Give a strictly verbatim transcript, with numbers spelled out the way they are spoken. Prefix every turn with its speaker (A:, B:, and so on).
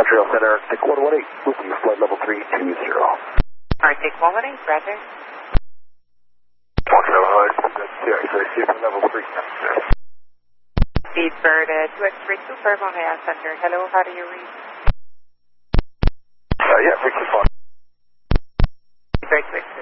A: Trail Center, Arctic one one eight, with you, flight level three two zero.
B: Arctic one one eight, Roger.
A: one seven hundred, yeah, sorry, see for level three.
B: Speedbird uh, two X three two, Fairmont Air Center. Hello, how do you read?
A: Uh, yeah, Victor fine.
B: Great, great.